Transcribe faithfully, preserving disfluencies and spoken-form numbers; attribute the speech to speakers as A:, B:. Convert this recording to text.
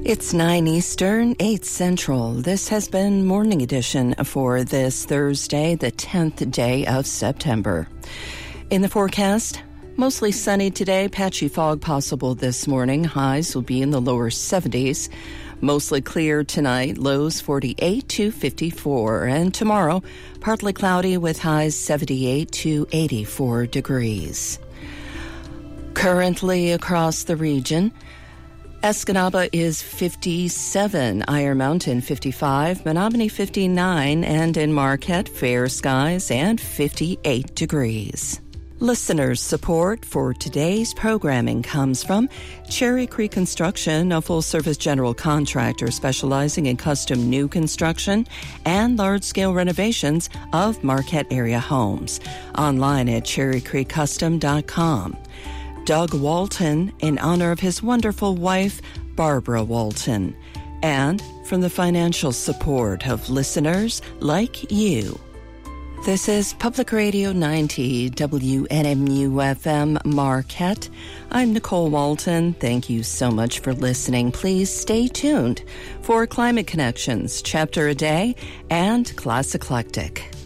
A: It's nine Eastern, eight Central. This has been Morning Edition for this Thursday, the tenth day of September. In the forecast, mostly sunny today, patchy fog possible this morning. Highs will be in the lower seventies. Mostly clear tonight, lows forty-eight to fifty-four. And tomorrow, partly cloudy with highs seventy-eight to eighty-four degrees. Currently across the region, Escanaba is fifty-seven, Iron Mountain fifty-five, Menominee fifty-nine, and in Marquette, fair skies and fifty-eight degrees. Listeners' support for today's programming comes from Cherry Creek Construction, a full-service general contractor specializing in custom new construction and large-scale renovations of Marquette area homes. Online at cherry creek custom dot com. Doug Walton, in honor of his wonderful wife, Barbara Walton, and from the financial support of listeners like you. This is Public Radio ninety W N M U F M Marquette. I'm Nicole Walton. Thank you so much for listening. Please stay tuned for Climate Connections, Chapter a Day, and Class Eclectic.